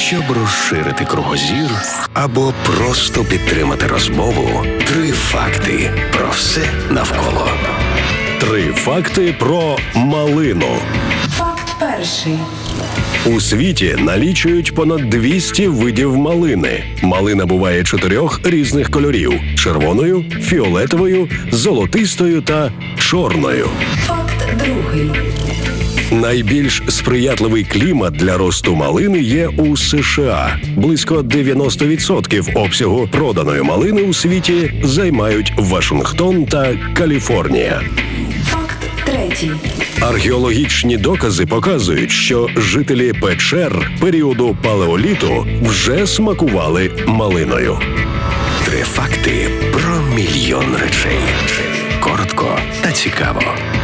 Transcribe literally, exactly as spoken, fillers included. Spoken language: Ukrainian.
Щоб розширити кругозір або просто підтримати розмову, три факти про все навколо. Три факти про малину. Факт перший. У світі налічують понад двісті видів малини. Малина буває чотирьох різних кольорів – червоною, фіолетовою, золотистою та чорною. Факт другий. Найбільш сприятливий клімат для росту малини є у США. Близько дев'яносто відсотків обсягу проданої малини у світі займають Вашингтон та Каліфорнія. Факт третій. Археологічні докази показують, що жителі печер періоду палеоліту вже смакували малиною. Три факти про мільйон речей. Коротко та цікаво.